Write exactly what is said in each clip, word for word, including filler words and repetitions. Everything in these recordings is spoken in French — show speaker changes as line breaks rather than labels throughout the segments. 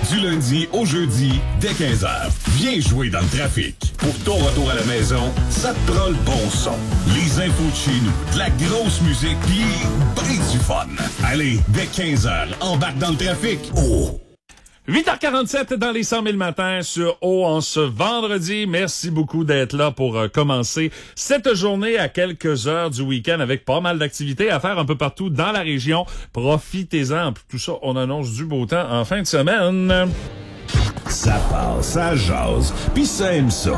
Du lundi au jeudi, dès quinze heures. Viens jouer dans le trafic. Pour ton retour à la maison, ça te prend le bon son. Les infos de chez nous, de la grosse musique, pis ben du fun. Allez, dès quinze heures, embarque dans le trafic. Oh!
huit heures quarante-sept dans les cent mille matins sur O en ce vendredi. Merci beaucoup d'être là pour euh, commencer cette journée à quelques heures du week-end avec pas mal d'activités à faire un peu partout dans la région. Profitez-en. Tout ça, on annonce du beau temps en fin de semaine.
Ça passe, ça jase, pis ça aime ça.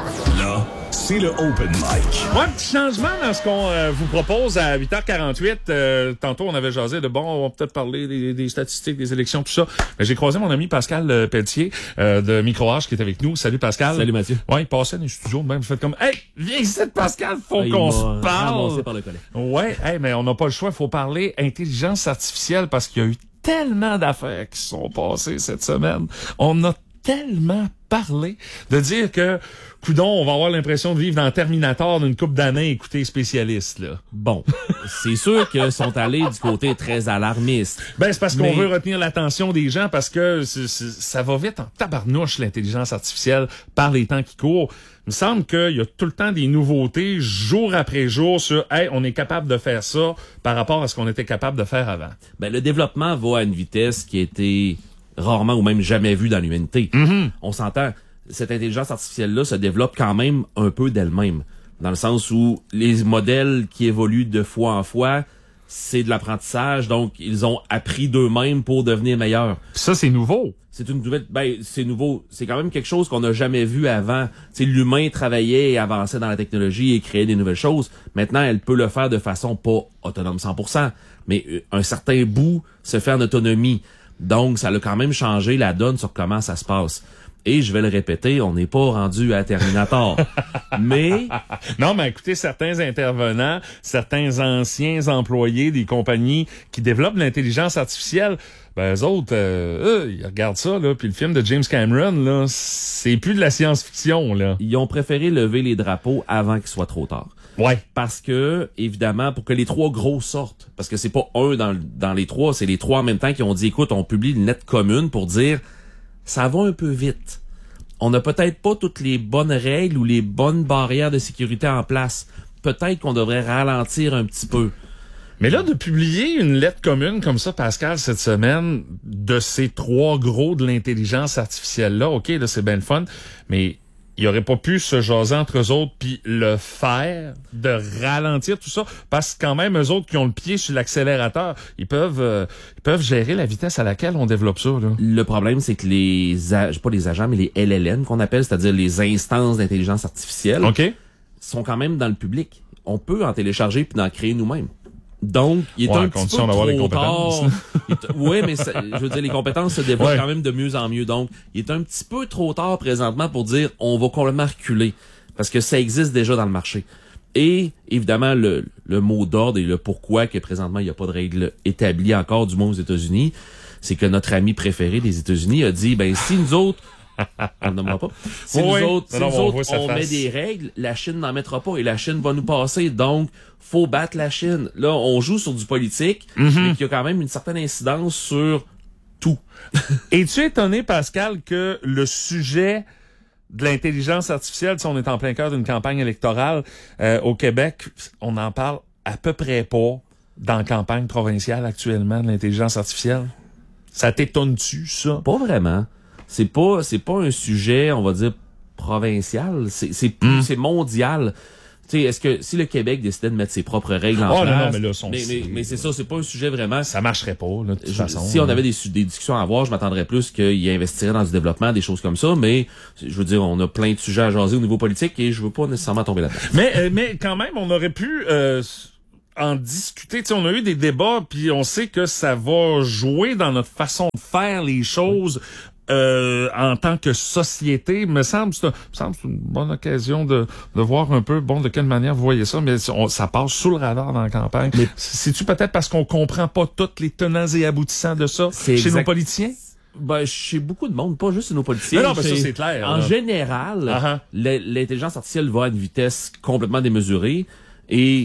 Là, c'est le Open Mic.
Ouais, petit changement dans ce qu'on euh, vous propose à huit heures quarante-huit. Euh, tantôt, on avait jasé de, bon, on va peut-être parler des, des statistiques, des élections, tout ça. Mais j'ai croisé mon ami Pascal euh, Pelletier euh, de Micro-H qui est avec nous. Salut Pascal.
Salut Mathieu.
Ouais, il passait dans les studios de même. Fait comme, hey, viens ici Pascal, faut
ouais,
qu'on se parle.
Par le collet.
Ouais, hey, mais on n'a pas le choix, il faut parler intelligence artificielle parce qu'il y a eu tellement d'affaires qui sont passées cette semaine. On a tellement parlé de dire que, coudon, on va avoir l'impression de vivre dans Terminator d'une couple d'années, écoutez, spécialistes, là.
Bon, c'est sûr qu'ils sont allés du côté très alarmiste.
Ben, c'est parce qu'on
Mais...
veut retenir l'attention des gens parce que c'est, c'est, ça va vite en tabarnouche, l'intelligence artificielle, par les temps qui courent. Il me semble qu'il y a tout le temps des nouveautés, jour après jour, sur « Hey, on est capable de faire ça » par rapport à ce qu'on était capable de faire avant.
Ben, le développement va à une vitesse qui a été rarement ou même jamais vue dans l'humanité.
Mm-hmm.
On s'entend, cette intelligence artificielle-là se développe quand même un peu d'elle-même. Dans le sens où les modèles qui évoluent de fois en fois, c'est de l'apprentissage, donc ils ont appris d'eux-mêmes pour devenir meilleurs.
Ça, c'est nouveau.
C'est une nouvelle, ben, c'est nouveau. C'est quand même quelque chose qu'on n'a jamais vu avant. Tu sais, l'humain travaillait et avançait dans la technologie et créait des nouvelles choses. Maintenant, elle peut le faire de façon pas autonome cent pour cent, mais un certain bout se fait en autonomie. Donc, ça a quand même changé la donne sur comment ça se passe. Et je vais le répéter, on n'est pas rendu à Terminator. mais...
Non, mais écoutez, certains intervenants, certains anciens employés des compagnies qui développent l'intelligence artificielle, ben, eux autres, euh, eux, ils regardent ça, là, puis le film de James Cameron, là, c'est plus de la science-fiction, là.
Ils ont préféré lever les drapeaux avant qu'il soit trop tard.
Ouais.
Parce que, évidemment, pour que les trois gros sortent, parce que c'est pas un dans, dans les trois, c'est les trois en même temps qui ont dit, écoute, on publie une lettre commune pour dire, ça va un peu vite. On n'a peut-être pas toutes les bonnes règles ou les bonnes barrières de sécurité en place. Peut-être qu'on devrait ralentir un petit peu.
Mais là, de publier une lettre commune comme ça, Pascal, cette semaine, de ces trois gros de l'intelligence artificielle-là, OK, là, c'est bien le fun, mais il aurait pas pu se jaser entre eux autres puis le faire, de ralentir tout ça, parce que quand même, eux autres qui ont le pied sur l'accélérateur, ils peuvent euh, ils peuvent gérer la vitesse à laquelle on développe ça, là.
Le problème, c'est que les, pas les agents, mais les L L M qu'on appelle, c'est-à-dire les instances d'intelligence artificielle,
OK,
sont quand même dans le public. On peut en télécharger puis en créer nous-mêmes. Donc, il est
ouais,
un
à
petit
condition
peu
d'avoir
trop
les compétences.
tard. Oui, mais ça, je veux dire, les compétences se développent
ouais.
quand même de mieux en mieux. Donc, il est un petit peu trop tard présentement pour dire on va complètement reculer. Parce que ça existe déjà dans le marché. Et, évidemment, le, le mot d'ordre et le pourquoi que présentement, il n'y a pas de règles établies encore, du moins aux États-Unis, c'est que notre ami préféré des États-Unis a dit, ben, si nous autres, on ne nommera pas. Si
oui,
nous autres, si
non,
nous
on,
autres, on met des règles, la Chine n'en mettra pas et la Chine va nous passer. Donc, faut battre la Chine. Là, on joue sur du politique,
mm-hmm.
mais qui a quand même une certaine incidence sur tout.
Es-tu étonné, Pascal, que le sujet de l'intelligence artificielle, si on est en plein cœur d'une campagne électorale euh, au Québec, on en parle à peu près pas dans la campagne provinciale actuellement de l'intelligence artificielle? Ça t'étonne-tu, ça?
Pas vraiment. C'est pas, c'est pas un sujet, on va dire, provincial. C'est, c'est plus, mm. c'est mondial. Tu sais, est-ce que si le Québec décidait de mettre ses propres règles en
oh,
place...
non, non, mais là, son
mais, mais, mais c'est ça, c'est pas un sujet vraiment...
Ça marcherait pas, là, de toute
je,
façon.
Si on avait des, des discussions à avoir, je m'attendrais plus qu'il investirait dans du développement, des choses comme ça, mais je veux dire, on a plein de sujets à jaser au niveau politique et je veux pas nécessairement tomber là-dedans.
Mais, euh, mais quand même, on aurait pu... Euh, en discuter, tu sais, on a eu des débats, puis on sait que ça va jouer dans notre façon de faire les choses euh, en tant que société. Me semble, c'est un, me semble c'est une bonne occasion de, de voir un peu, bon, de quelle manière vous voyez ça, mais on, ça passe sous le radar dans la campagne. Mais c'est-tu peut-être parce qu'on comprend pas toutes les tenants et aboutissants de ça chez exact... nos politiciens?
Ben, chez beaucoup de monde, pas juste chez nos politiciens.
Non, non, ben ça, c'est clair.
En
là.
général,
uh-huh.
l'intelligence artificielle va à une vitesse complètement démesurée et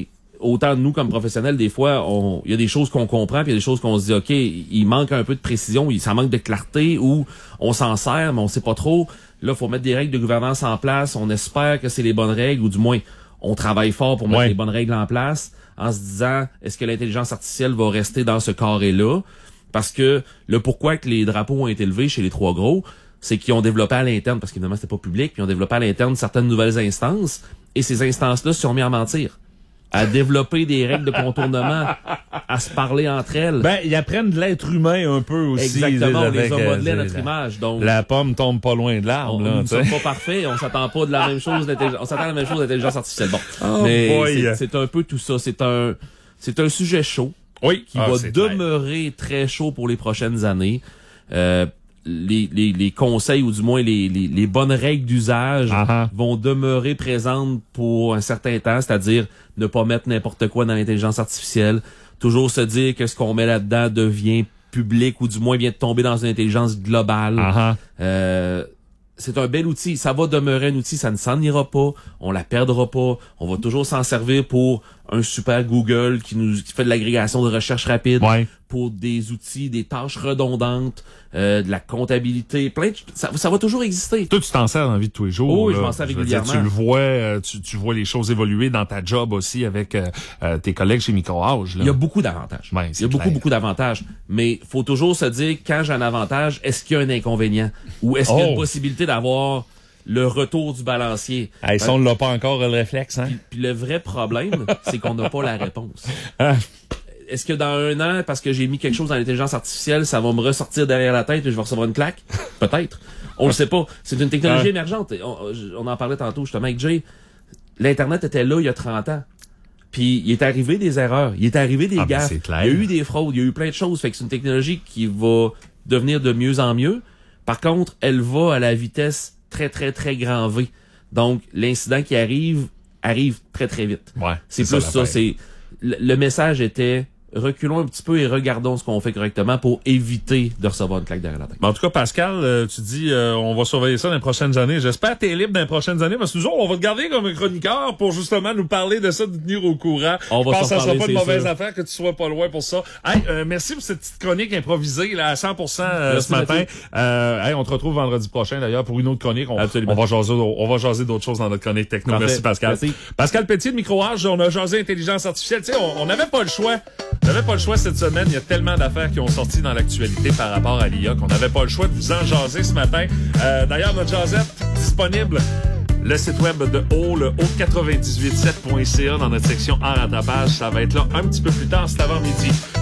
autant nous comme professionnels, des fois, on, il y a des choses qu'on comprend, puis il y a des choses qu'on se dit, OK, il manque un peu de précision, il, ça manque de clarté, ou on s'en sert, mais on sait pas trop. Là, il faut mettre des règles de gouvernance en place. On espère que c'est les bonnes règles, ou du moins, on travaille fort pour mettre
ouais.
les bonnes règles en place, en se disant, est-ce que l'intelligence artificielle va rester dans ce carré-là? Parce que le pourquoi que les drapeaux ont été levés chez les trois gros, c'est qu'ils ont développé à l'interne, parce qu'évidemment, c'était pas public, puis ils ont développé à l'interne certaines nouvelles instances, et ces instances-là se sont mis à mentir, à développer des règles de contournement, à se parler entre elles.
Ben, ils apprennent de l'être humain un peu aussi.
Exactement, on les a
euh,
modelés à notre
la,
image. Donc,
la pomme tombe pas loin de l'arbre.
on,
là,
nous ne sommes pas parfaits, on s'attend pas de la même chose d'intelligence, on s'attend à la même chose d'intelligence artificielle. Bon,
oh
mais
boy.
c'est, c'est un peu tout ça. C'est un, c'est un sujet chaud.
Oui,
qui
ah,
va demeurer clair. très chaud pour les prochaines années. Euh, les, les, les conseils, ou du moins les, les, les bonnes règles d'usage
uh-huh.
vont demeurer présentes pour un certain temps, c'est-à-dire ne pas mettre n'importe quoi dans l'intelligence artificielle, toujours se dire que ce qu'on met là-dedans devient public, ou du moins vient de tomber dans une intelligence globale.
Uh-huh.
Euh, c'est un bel outil, ça va demeurer un outil, ça ne s'en ira pas, on la perdra pas, on va toujours s'en servir pour un super Google qui nous qui fait de l'agrégation de recherche rapide,
ouais.
pour des outils, des tâches redondantes, euh, de la comptabilité, plein de, ça, ça va toujours exister.
Toi, tu t'en sers dans la vie de tous les jours.
Oh, oui,
là.
je m'en sers régulièrement.
Dire, tu le vois, euh, tu, tu vois les choses évoluer dans ta job aussi avec euh, euh, tes collègues chez Microage.
Il y a beaucoup d'avantages.
Ouais,
il y a beaucoup,
clair.
beaucoup d'avantages. Mais faut toujours se dire, quand j'ai un avantage, est-ce qu'il y a un inconvénient? Ou est-ce oh. qu'il y a une possibilité d'avoir le retour du balancier?
Hey, ça, on l'a pas encore le réflexe, hein?
Puis, puis le vrai problème, c'est qu'on n'a pas la réponse.
Ah.
Est-ce que dans un an, parce que j'ai mis quelque chose dans l'intelligence artificielle, ça va me ressortir derrière la tête et je vais recevoir une claque? Peut-être. On le sait pas. C'est une technologie ah. émergente. On, on en parlait tantôt justement avec Jay. L'Internet était là il y a trente ans. Puis il est arrivé des erreurs, il est arrivé des ah, gaffes, il y a eu des fraudes, il y a eu plein de choses. Fait que c'est une technologie qui va devenir de mieux en mieux. Par contre, elle va à la vitesse très, très, très grand V. Donc, l'incident qui arrive, arrive très, très vite.
Ouais,
c'est, c'est plus ça. ça c'est le, le message était, reculons un petit peu et regardons ce qu'on fait correctement pour éviter de recevoir une claque derrière la tête.
En tout cas, Pascal, euh, tu dis, euh, on va surveiller ça dans les prochaines années. J'espère que t'es libre dans les prochaines années, parce que nous autres, on va te garder comme un chroniqueur pour justement nous parler de ça, de tenir au courant.
On va
Je pense que ça
parler,
sera pas de mauvaise
sûr.
affaire que tu sois pas loin pour ça. Hey, euh, merci pour cette petite chronique improvisée là à cent pour cent euh,
merci,
ce matin. Euh, hey, on te retrouve vendredi prochain d'ailleurs pour une autre chronique. On,
Absolument.
on va jaser, on va jaser d'autres choses dans notre chronique techno.
Parfait.
Merci Pascal.
Merci.
Pascal Petit de Microage, on a jasé intelligence artificielle. Tu sais, on n'avait pas le choix. On n'avait pas le choix cette semaine. Il y a tellement d'affaires qui ont sorti dans l'actualité par rapport à l'I A qu'on n'avait pas le choix de vous en jaser ce matin. Euh, d'ailleurs, notre jasette disponible, le site web de O, le O quatre-vingt-dix-huit sept point C A dans notre section en rattrapage. Ça va être là un petit peu plus tard cet avant-midi.